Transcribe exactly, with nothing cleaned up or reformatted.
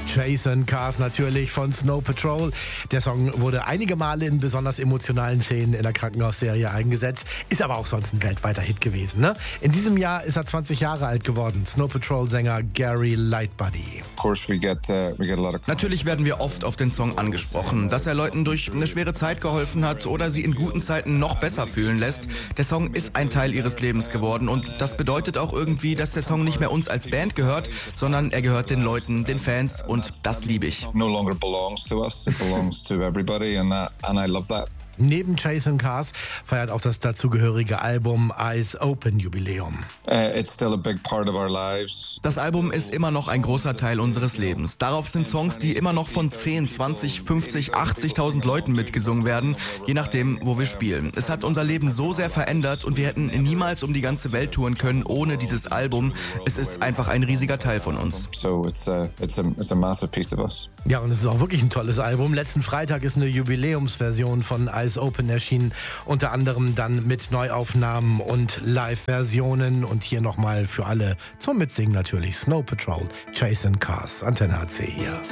Jason Cars natürlich von Snow Patrol. Der Song wurde einige Male in besonders emotionalen Szenen in der Krankenhausserie eingesetzt, ist aber auch sonst ein weltweiter Hit gewesen. Ne? In diesem Jahr ist er zwanzig Jahre alt geworden, Snow Patrol-Sänger Gary Lightbody. Natürlich werden wir oft auf den Song angesprochen, dass er Leuten durch eine schwere Zeit geholfen hat oder sie in guten Zeiten noch besser fühlen lässt. Der Song ist ein Teil ihres Lebens geworden und das bedeutet auch irgendwie, dass der Song nicht mehr uns als Band gehört, sondern er gehört den Leuten, den Fans und das liebe ich. No longer belongs to us, it belongs to everybody and that, and I love that. Neben Jason Cars feiert auch das dazugehörige Album Eyes Open Jubiläum. Uh, it's still a big part of our lives. Das Album ist immer noch ein großer Teil unseres Lebens. Darauf sind Songs, die immer noch von zehn, zwanzig, fünfzig, achtzigtausend Leuten mitgesungen werden, je nachdem, wo wir spielen. Es hat unser Leben so sehr verändert und wir hätten niemals um die ganze Welt touren können ohne dieses Album. Es ist einfach ein riesiger Teil von uns. So it's a, it's a, it's a massive piece of us. Ja, und es ist auch wirklich ein tolles Album. Letzten Freitag ist eine Jubiläumsversion von Eyes Open erschienen, unter anderem dann mit Neuaufnahmen und Live-Versionen. Und hier nochmal für alle zum Mitsingen natürlich Snow Patrol, Jason Cars, Antenne A C hier.